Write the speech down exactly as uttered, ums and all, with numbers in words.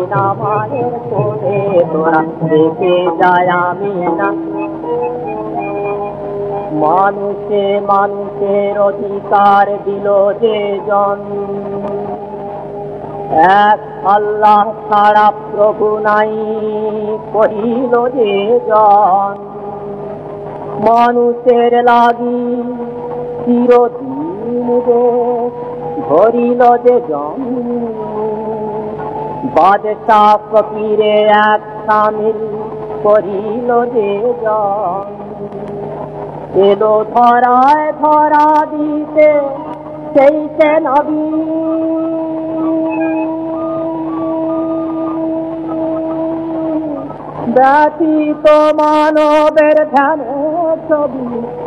না মায়ের কোলে তোরা দেখে যায় আমি না। মানুষে মানুষের অধিকার দিল যে জন, এক আল্লাহ ছাড়া প্রভু নাই কহিল যে জন। মানুষের লাগি চিরদিন ধরিল যে জন, বাদশাহ ফকিরে এক সামিল করিল যে জন। এলো ধরায় ধরা দিতে সেই সে নবী, ব্যতীত মানবের ধ্যানে ছবি